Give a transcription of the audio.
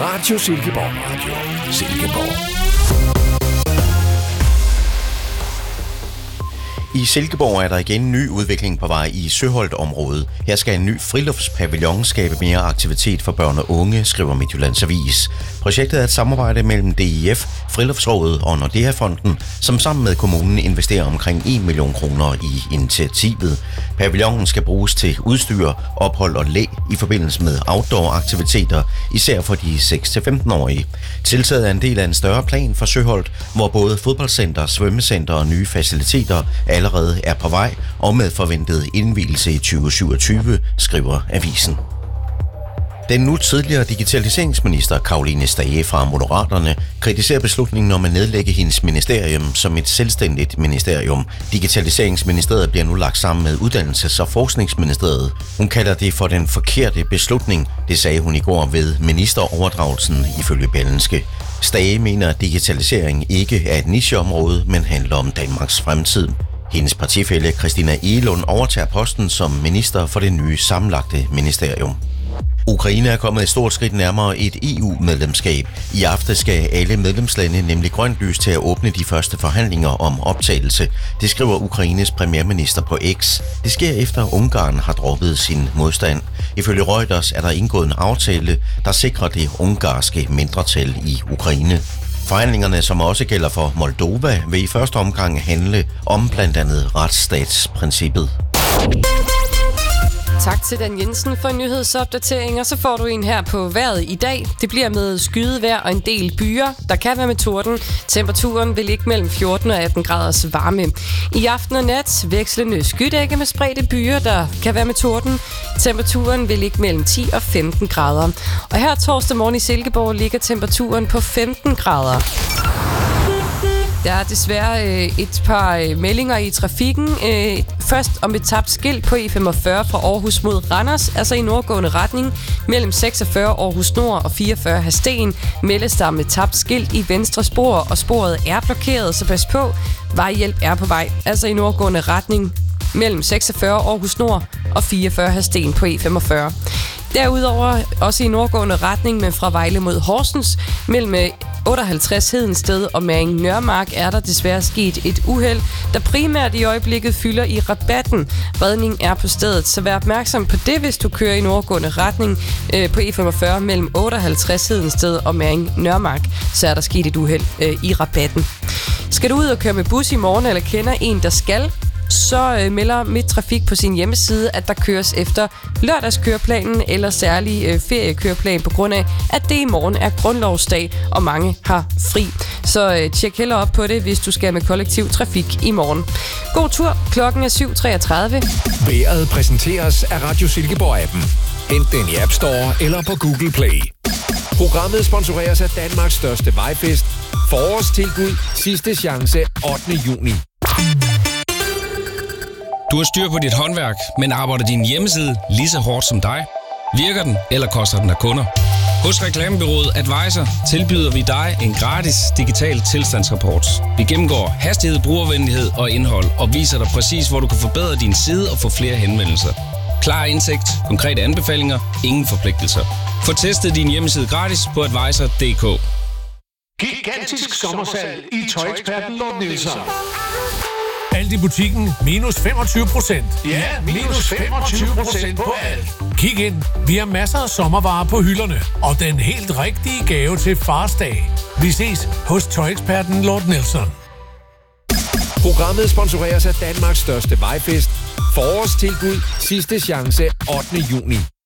Radio Silkeborg. Radio Silkeborg. I Silkeborg er der igen en ny udvikling på vej i Søholt-området. Her skal en ny friluftspavillon skabe mere aktivitet for børn og unge, skriver Midtjyllands Avis. Projektet er et samarbejde mellem DIF, Friluftsrådet og Nordea-fonden, som sammen med kommunen investerer omkring 1 million kroner i initiativet. Pavillonen skal bruges til udstyr, ophold og læ i forbindelse med outdoor-aktiviteter, især for de 6-15-årige. Tiltaget er en del af en større plan for Søholt, hvor både fodboldcenter, svømmecenter og nye faciliteter allerede er på vej og med forventet indvielse i 2027, skriver avisen. Den nu tidligere digitaliseringsminister Caroline Stage fra Moderaterne kritiserer beslutningen om at nedlægge hendes ministerium som et selvstændigt ministerium. Digitaliseringsministeriet bliver nu lagt sammen med Uddannelses- og Forskningsministeriet. Hun kalder det for den forkerte beslutning. Det sagde hun i går ved ministeroverdragelsen ifølge Berlingske. Stage mener, at digitalisering ikke er et nicheområde, men handler om Danmarks fremtid. Hendes partifælle Christina Egelund overtager posten som minister for det nye sammenlagte ministerium. Ukraine er kommet et stort skridt nærmere et EU-medlemskab. I aften skal alle medlemslande nemlig grønt lys til at åbne de første forhandlinger om optagelse. Det skriver Ukraines premierminister på X. Det sker efter Ungarn har droppet sin modstand. Ifølge Reuters er der indgået en aftale, der sikrer det ungarske mindretal i Ukraine. Forhandlingerne, som også gælder for Moldova, vil i første omgang handle om blandt andet retsstatsprincippet. Tak til Dan Jensen for en nyhedsopdatering, og så får du en her på vejret i dag. Det bliver med skydevejr og en del byer. Der kan være med torden. Temperaturen vil ligge mellem 14 og 18 graders varme. I aften og nat vekslende skydække med spredte byer, der kan være med torden. Temperaturen vil ligge mellem 10 og 15 grader. Og her torsdag morgen i Silkeborg ligger temperaturen på 15 grader. Der er desværre et par meldinger i trafikken. Først om et tabt skilt på E45 fra Aarhus mod Randers, altså i nordgående retning. Mellem 46 Aarhus Nord og 44 Hadsten meldes der med tabt skilt i venstre spor, og sporet er blokeret, så pas på. Vejhjælp er på vej, altså i nordgående retning mellem 46 Aarhus Nord og 44 Hadsten på E45. Derudover også i nordgående retning, men fra Vejle mod Horsens, mellem 58 Hedensted og Mæring Nørmark er der desværre sket et uheld, der primært i øjeblikket fylder i rabatten. Redning er på stedet, så vær opmærksom på det, hvis du kører i nordgående retning på E45 mellem 58 Hedensted og Mæring Nørmark, så er der sket et uheld i rabatten. Skal du ud og køre med bus i morgen, eller kender en, der skal, så melder Midttrafik på sin hjemmeside, at der køres efter lørdagskøreplanen eller særlig feriekøreplan på grund af, at det i morgen er grundlovsdag, og mange har fri. Så tjek heller op på det, hvis du skal med kollektiv trafik i morgen. God tur. Klokken er 7.33. Vejret præsenteres af Radio Silkeborg-appen. Hent den i App Store eller på Google Play. Programmet sponsoreres af Danmarks største vejfest. Forårstilbud. Sidste chance 8. juni. Du har styr på dit håndværk, men arbejder din hjemmeside lige så hårdt som dig? Virker den, eller koster den af kunder? Hos Reklamebureauet Advisor tilbyder vi dig en gratis digital tilstandsrapport. Vi gennemgår hastighed, brugervenlighed og indhold og viser dig præcis, hvor du kan forbedre din side og få flere henvendelser. Klar indsigt, konkrete anbefalinger, ingen forpligtelser. Få testet din hjemmeside gratis på advisor.dk. Gigantisk sommersalg i Tøjeksperten Lord Nielsen. Alt i butikken minus 25%. Ja, minus 25% på alt. Kig ind. Vi har masser af sommervarer på hylderne. Og den helt rigtige gave til farsdag. Vi ses hos Tøjeksperten Lord Nielsen. Programmet sponsoreres af Danmarks største vejfest. Forårstilbud. Sidste chance 8. juni.